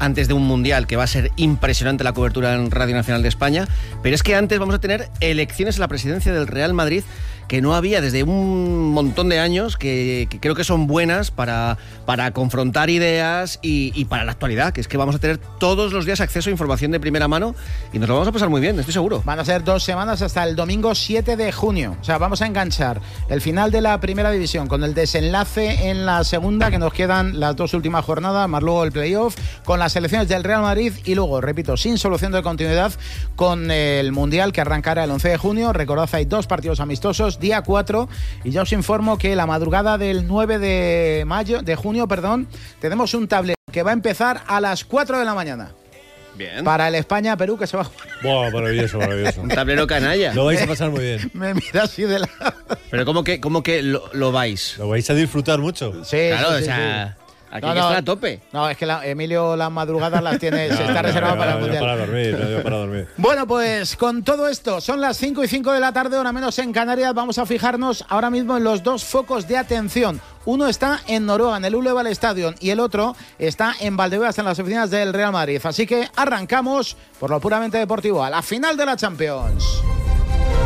antes de un Mundial que va a ser impresionante la cobertura en Radio Nacional de España, pero es que antes vamos a tener elecciones a la presidencia del Real Madrid que no había desde un montón de años, que creo que son buenas para confrontar ideas y para la actualidad, que es que vamos a tener todos los días acceso a información de primera mano y nos lo vamos a pasar muy bien, estoy seguro. Van a ser 2 semanas hasta el domingo 7 de junio. O sea, vamos a enganchar el final de la primera división con el desenlace en la segunda, que nos quedan las 2 últimas jornadas, más luego el playoff, con las selecciones del Real Madrid y luego, repito, sin solución de continuidad, con el Mundial que arrancará el 11 de junio. Recordad, hay 2 partidos amistosos, día 4, y ya os informo que la madrugada del 9 de junio, tenemos un tablero que va a empezar a las 4 de la mañana. Bien. Para el España-Perú, que se va a jugar. Buah, maravilloso. Un tablero canalla. Lo vais a pasar muy bien. Me mira así de la... Pero ¿cómo que lo vais? Lo vais a disfrutar mucho. Sí, claro, sí, o sí, sea... sí. Aquí hay que estar a tope. No, es que Emilio las madrugadas las tiene, se está reservado para el Mundial. Para dormir. Bueno, pues con todo esto, son las 5:05 de la tarde, hora menos en Canarias. Vamos a fijarnos ahora mismo en los 2 focos de atención. Uno está en Noruega, en el Uleval Stadium, y el otro está en Valdebebas, en las oficinas del Real Madrid. Así que arrancamos por lo puramente deportivo, a la final de la Champions.